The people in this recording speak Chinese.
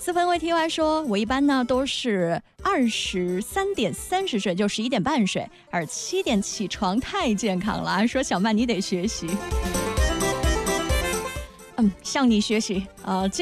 4分为 TY 说，我一般呢都是23点30睡，就11点半睡，而7点起床太健康了。说小曼你得学习，向你学习